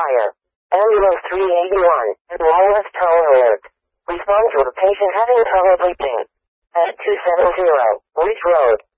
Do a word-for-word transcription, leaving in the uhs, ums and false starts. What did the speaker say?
fire. Ambulance three eighty-one, and wireless tone alert. Respond to a patient having trouble breathing. At two seventy, Ridge Road.